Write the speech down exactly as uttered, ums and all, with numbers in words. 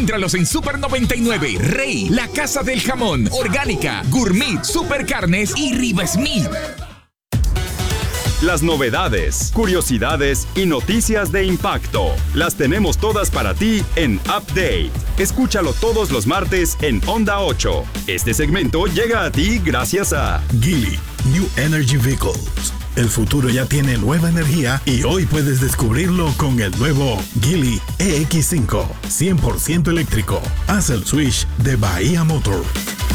Encuéntralos en Super noventa y nueve, Rey, La Casa del Jamón, Orgánica, Gourmet, Super Carnes y Riva Smith. Las novedades, curiosidades y noticias de impacto. Las tenemos todas para ti en Update. Escúchalo todos los martes en Onda ocho. Este segmento llega a ti gracias a Geely New Energy Vehicles. El futuro ya tiene nueva energía y hoy puedes descubrirlo con el nuevo Geely E X cinco, cien por ciento eléctrico. Haz el switch de Bahía Motor.